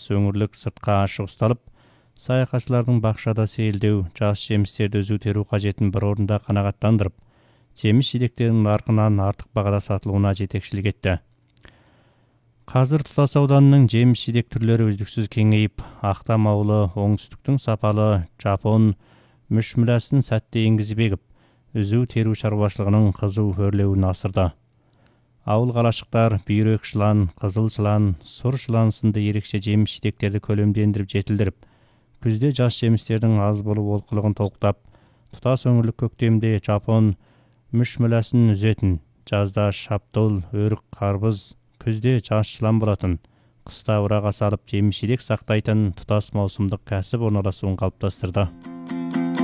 өңірлік сыртқа ашық ұсталып, саяхатшылардың бақшада сейілдеу, жас жемістерді үзу теру қажетін бір орында қанағаттандырып, жеміс жидектердің нарқынан артық бағада сатылуына жетекшілік етті. Қазір Тұтас ауданының жеміс жидек түрлері үздіксіз кеңейіп, Ақтам ауылы оңтүстіктің сапалы жапон мүшміләсін сәтте енгізіп егіп, үзу теру шаруашылығының қызу өрлеуін асырды. Ауыл қалашықтар бүйрек жылан, қызыл жылан, сұр жылан сынды ерекше жеміс жидектерді көлемдендіріп жетілдіріп, күзде жас жемістердің аз болу олқылығын толықтап, тұтас өңірлік көктемде жапон мүшміләсін үзетін, жазда шаптыл, өрік қарбыз, күзде жас жылан болатын, қыста ұраға салып жеміс жидек сақтайтын тұтас маусымдық кәсіп орналасуын қалыптастырды.